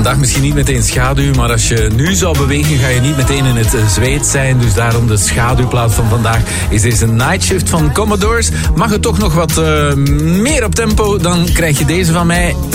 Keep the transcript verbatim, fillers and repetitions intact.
vandaag misschien niet meteen schaduw, maar als je nu zou bewegen, ga je niet meteen in het zweet zijn. Dus daarom de schaduwplaat van vandaag is deze Night Shift van Commodores. Mag het toch nog wat uh, meer op tempo, dan krijg je deze van mij.